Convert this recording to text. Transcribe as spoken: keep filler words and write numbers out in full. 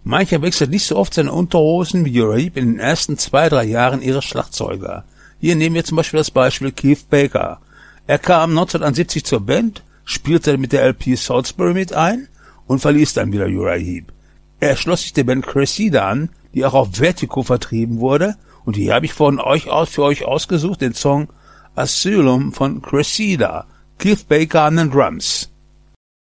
Mancher wechselt nicht so oft seine Unterhosen wie Uriah Heep in den ersten zwei, drei Jahren ihres Schlagzeuger. Hier nehmen wir zum Beispiel das Beispiel Keith Baker. Er kam neunzehnhundertsiebzig zur Band, spielte mit der L P Salisbury mit ein und verließ dann wieder Uriah Heep. Er schloss sich der Band Cressida an, die auch auf Vertigo vertrieben wurde, und hier habe ich von euch aus für euch ausgesucht den Song Asylum von Cressida, Keith Baker an den Drums.